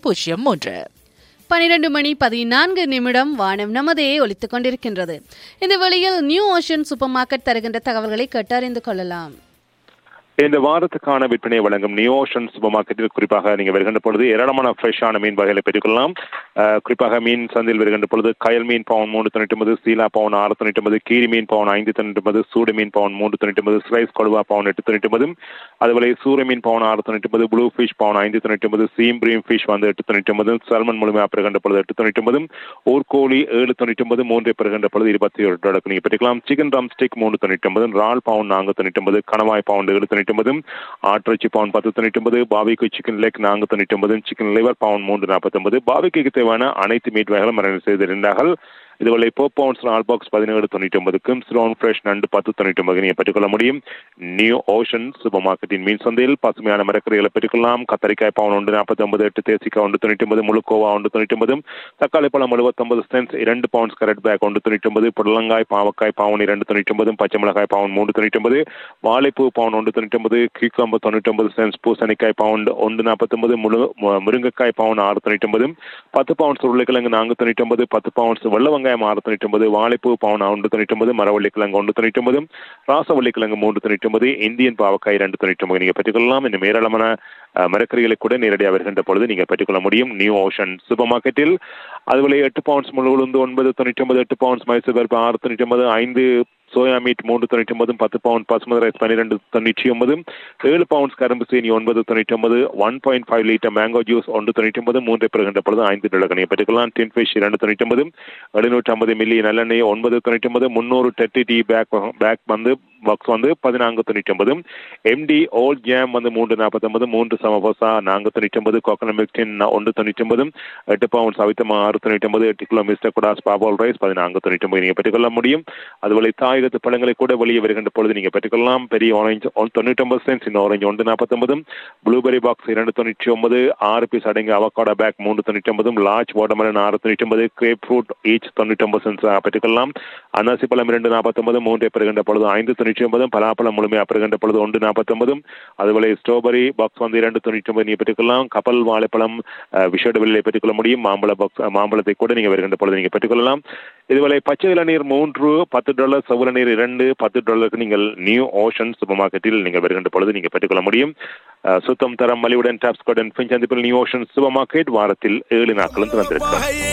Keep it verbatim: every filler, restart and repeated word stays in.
பூஜ்ஜியம் மூன்று. பனிரெண்டு மணி பதினான்கு நிமிடம் வானம் நமதே ஒலித்துக் கொண்டிருக்கின்றது. இந்த வழியில் நியூ ஓஷன் சூப்பர் மார்க்கெட் தருகின்ற தகவல்களை கேட்டறிந்து கொள்ளலாம். இந்த வாரத்துக்கான விற்பனை வழங்கும் நியூ ஓஷன் சூப்பர் மார்க்கெட்டில் குறிப்பாக நீங்கள் வருகின்ற பொழுது ஏராளமான ஃப்ரெஷ்ஷான மீன் வகைகளை பெற்றுக்கொள்ளலாம். குறிப்பாக மீன் சந்தையில் வருகின்ற பொழுது கயல் மீன் பவுன் மூன்று தொண்ணூற்றி ஒன்பது, சீலா பவுன் ஆறு தொண்ணூற்றி ஒன்பது, கீரி மீன் பவுன் ஐந்து தொண்ணூற்றி ஒன்பது, சூடு மீன் பவுன் மூன்று தொண்ணூற்றி ஒன்பது, ஸ்லைஸ் கொடுவா பவுன் எட்டு தொண்ணூற்றி ஒன்பது, அதுபோல சூரிய மீன் பவுன் ஆறு தொண்ணூற்றி ஒன்பது, ப்ளூ ஃபிஷ் பவுன் ஐந்து தொண்ணூற்றி ஒன்பது, சீம் பிரீம் ஃபிஷ் வந்து எட்டு தொண்ணூற்றி ஒன்பது, சல்மன் முழுமையாக பெறுகின்ற பொழுது எட்டு தொண்ணூற்றி ஒன்பது, ஊர்கோழி ஏழு தொண்ணூற்றி ஒன்பது, மூன்றை பெறுகின்ற பொழுது இருபத்தி ஒரு டாலருக்கு நீங்கள் பெற்றுக்கலாம். சிக்கன் ரம் ஸ்டிக் மூன்று தொண்ணூற்றி ஒன்பது, ரால் பவுன் நான்கு தொண்ணூற்றி ஒன்பது, கணவாய் பவுன் ஏழு தொண்ணூற்றி ஒன்பது, ஆட்டிறைச்சி பவுன் பத்து தொண்ணூற்றி ஒன்பது, பாபிக்கு சிக்கன் லெக் நான்கு தொண்ணூற்றி ஒன்பது, சிக்கன் லிவர் பவுன் மூன்று நாற்பத்தி ஒன்பது. பாபிக்கு தேவையான அனைத்து மீட் வகைகளும் மரணம் செய்திருந்தார்கள். இதுவரை போ பவுன்ஸ் நாலு பாக்ஸ் பதினேழு தொண்ணூற்றி ஒன்பதுக்கும் ஸ்லோன் ஃப்ரெஷ் நண்டு பத்து தொண்ணூற்றி ஒன்பது நீங்கள் பெற்றுக்கொள்ள முடியும். நியூ ஓஷன் சூப்பர் மார்க்கெட்டின் மீன் சந்தையில் பசுமையான மரக்கறிகளை பெற்றுக்கொள்ளலாம். கத்தரிக்காய் பவுன் ஒன்று நாற்பத்தி ஒன்பது, எட்டு தேசிக்காய் ஒன்று தொண்ணூற்றி ஒன்பது, முழுக்கோவா ஒன்று தொண்ணூற்றி ஒன்பது, தக்காளி பழம் எழுபத்தொன்பது சென்ஸ், இரண்டு பவுன்ஸ் கரட் பேக் ஒன்று தொண்ணூற்றி ஒன்பது, புடலங்காய் பாவக்காய் பவுன் இரண்டு தொண்ணூற்றி ஒன்பது, பச்சை மிளகாய் பவுன் மூன்று தொண்ணூற்றி ஒன்பது, வாழைப்பூ பவுன் ஒன்று தொண்ணூற்றி ஒன்பது, கியூக்கம்பு தொண்ணூற்றி ஒன்பது சென்ஸ், பூசணிக்காய் பவுன் ஒன்று நாற்பத்தி ஒன்பது, முழு முருங்கைக்காய் பவுன் ஆறு தொண்ணூற்றி ஒன்பது, பத்து பவுன்ஸ் உருளைக்கிழங்கு நான்கு தொண்ணூற்றி ஒன்பது, பத்து பவுன்ஸ் வெள்ளை வெங்காயம் ஆறு தொண்ணூற்றி ஒன்பது, வாழைப்பூ பவுன் ஒன்று தொண்ணூற்றி ஒன்பது, மரவள்ளிக்கிழங்கு ஒன்று தொண்ணூற்றி ஒன்பது, ராசவள்ளிக்கிழங்கு மூன்று தொண்ணூற்றி ஒன்பது, இந்தியன் பாவக்காய் இரண்டு தொண்ணூற்றி ஒன்பது நீங்கள் பெற்றுக்கொள்ளலாம். இன்னும் ஏராளமான மரக்கறிகளை கூட நேரடியாக வருகின்ற பொழுது நீங்கள் பெற்றுக்கொள்ள முடியும் நியூ ஓஷன் சூப்பர் மார்க்கெட்டில். அதுபோல எட்டு பவுன்ஸ் முழு உளுந்து ஒன்பது தொண்ணூற்றி ஒன்பது, எட்டு பவுன்ஸ் மைசூர் பருப்பு ஆறு தொண்ணூற்றி ஒன்பது, ஐந்து சோயா மீட் மூன்று தொண்ணூற்றி ஒன்பது, பத்து பவுண்ட் பசுமதி ரைஸ் பன்னிரெண்டு தொண்ணூற்றி ஒன்பது, ஏழு பவுண்ட்ஸ் கரும்பு சீனி ஒன்பது தொண்ணூற்றி ஒன்பது, one point five litre mango juice ஒன்று தொண்ணூற்றி ஒன்பது, மூன்றை பெறுகின்ற பொழுது ஐந்து டாலர் பெற்றுக்கொள்ளலாம். டின் ஃபிஷ் இரண்டு தொண்ணூற்றி ஒன்பது, எழுநூற்றி ஐம்பது மில்லி நல்லெண்ணெய் ஒன்பது தொண்ணூற்றி ஒன்பது, முன்னூறு டெட்டி டீ பேக் பேக் வந்து பாக்ஸ் வந்து பதினான்கு தொண்ணூற்றி ஒன்பது, எம்டி ஓல்ட் ஜாம் வந்து மூன்று நாற்பத்தி ஒன்பது, மூன்று சமோசா நான்கு தொண்ணூற்றி ஒன்பது, கோகனட் மில்க் டின் ஒன்று தொண்ணூற்றி ஒன்பது, எட்டு பவுண்ட்ஸ் அவித்தமா ஆறு தொண்ணூற்றி ஒன்பது, எட்டு கிலோ மிஸ்டர் குடாஸ் பாபால் ரைஸ் பதினான்கு தொண்ணூற்றி ஒன்பது நீங்கள் பெற்றுக்கொள்ள முடியும். அதுபோல தாயகத்து பழங்களை கூட வெளியே வருகின்ற பொழுது நீங்கள் பெற்றுக்கொள்ளலாம். பெரிய ஆரஞ்சு தொண்ணூற்றி ஒன்பது சென்ஸ், இந்த ஆரஞ்சு ஒன்று நாற்பத்தி ஒன்பது, ப்ளூபெரி பாக்ஸ் இரண்டு தொண்ணூற்றி ஒன்பது, ஆறு பீஸ் அடங்கிய அவகாடோ பேக் மூன்று தொண்ணூற்றி ஒன்பது, லார்ஜ் வாட்டர்மெலன் ஆறு தொண்ணூற்றி ஒன்பது, கிரேப் ஃப்ரூட் ஈச் தொண்ணூற்றி ஒன்பது சென்ஸ் பெற்றுக்கொள்ளலாம். அன்னாசி பழம் இரண்டு நாற்பத்தி ஒன்பது, மூன்றை பெறுகின்ற பொழுது ஐந்து தொண்ணூற்றி ஒன்பது, பலாப்பழம் முழுமையாக பெறுகின்ற பொழுது ஒன்று நாற்பத்தி ஒன்பது, அதுபோல ஸ்ட்ராபெரி பாக்ஸ் வந்து இரண்டு தொண்ணூற்றி ஒன்பது நீங்கள் பெற்றுக்கொள்ளலாம். கப்பல் வாழைப்பழம் விஷேட விலையை பெற்றுக்கொள்ள முடியும். மாம்பழ பாக்ஸ் மாம்பழத்தை கூட நீங்கள் வருகின்ற பொழுது நீங்கள் பெற்றுக்கொள்ளலாம். இதுவரை பச்சை இளநீர் மூன்று பத்து டாலர், செவ்வள நீர் இரண்டு பத்து டாலருக்கு நீங்கள் நியூ ஓஷன் சூப்பர் மார்க்கெட்டில் நீங்கள் வருகின்ற பொழுது நீங்கள் பெற்றுக்கொள்ள முடியும். சுத்தம் தரம் மலிவுடன் டாப்ஸ்கார்டன் பின் சந்திப்பில் நியூ ஓஷன் சூப்பர் மார்க்கெட் வாரத்தில் ஏழு நாட்களும் திறந்திருக்கிறோம்.